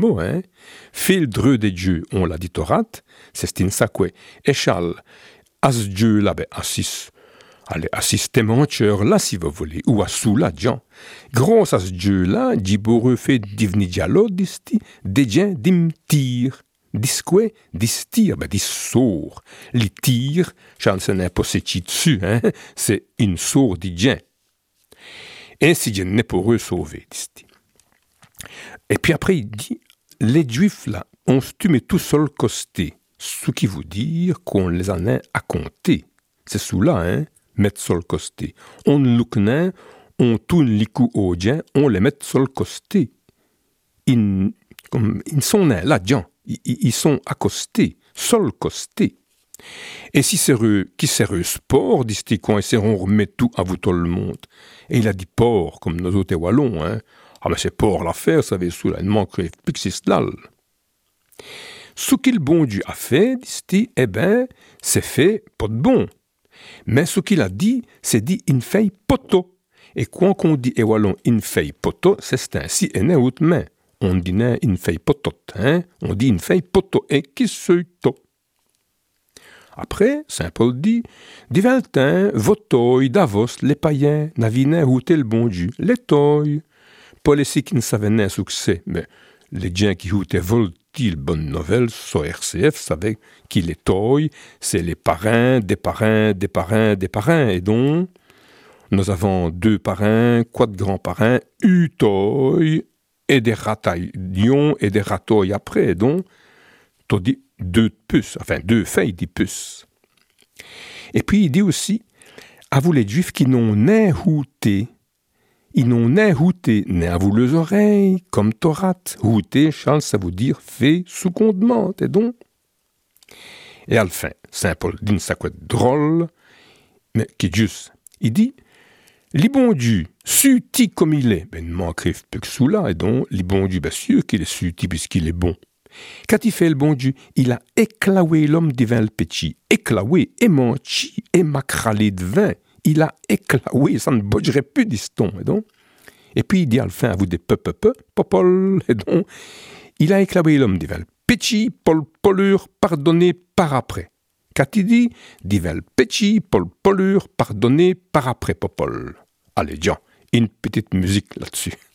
mot, hein. Fil dreux des dieux, on l'a dit torat, c'est une sacque. Échal, as dieu là, ben, assis. Allez, assistement-cheur là, si vous voulez, ou à sous là, Jean. Gros as dieu là, djiboreux fait divni dialo, disti, dédien dim tire. Disque, distir, ben, dissour. Les tire, chance n'est pas dessus, hein, c'est une sourde dien. Ainsi, Dieu n'est pour eux sauvé, dit. Et puis après, il dit, les Juifs, là, on se tué tout seul costé, ce qui veut dire qu'on les en a à compter. C'est sous-là, hein, mettre sol costé. On louknen, on tourne les coups aux diens, on les met sol costé. Ils sont là, diens. Ils sont accostés, sol costés. Et si c'est eux, qui c'est eux sport, dit-il, qu'on essaieront de remettre tout à vous tout le monde. Et il a dit porc, comme nos autres wallons, hein. Ah, mais c'est porc l'affaire, ça veut sous là, il manquerait plus que c'est là. Ce qu'il bon Dieu a fait, dit-il, eh ben, c'est fait, pas de bon. Mais ce qu'il a dit, c'est dit, in fait poto. Et quand on dit, et wallon, in fait poto, c'est ainsi, et n'est autre main. On dit in fait potot, hein? On dit in fait poto, et qui se to. Après, Saint Paul dit, Diveltin, votoi, Davos, les païens, n'avinaient routé le bon Dieu, les toy. Pas les qui ne savaient un succès, mais les gens qui routaient volent-ils bonne nouvelle, sur RCF, savaient qui les toy, c'est les parrains, des parrains, des parrains, des parrains, et donc, nous avons 2 parrains, 4 grands-parrains, utoy, et des rataillons et des ratoy après, donc, t'as dit 2 puces, enfin 2 feuilles de puces. Et puis il dit aussi, à vous les Juifs qui n'ont n'est routé, ils n'ont n'est routé, n'est à vous les oreilles, comme Torat. Routé, Charles, ça veut dire fait sous condement, et donc. Et à la fin, Saint Paul dit une sacouette drôle, mais qui est juste. Il dit, les bon Dieu, suti comme il est, ben, ne manquerait plus que sous là, et donc, les bon Dieu, bien sûr qu'il est suti puisqu'il est bon. Quand il fait le bon Dieu, il a éclawé l'homme divin le petit, éclawé, et manchi, et macralé de vin. Il a éclawé, ça ne bougerait plus d'histon, et donc. Et puis il dit à la fin à vous des popol, et donc. Il a éclawé l'homme divin le petit, polure, pardonné par après. Quand il dit, divin le petit, polure, pardonné par après, popol. Allez, Jean, une petite musique là-dessus.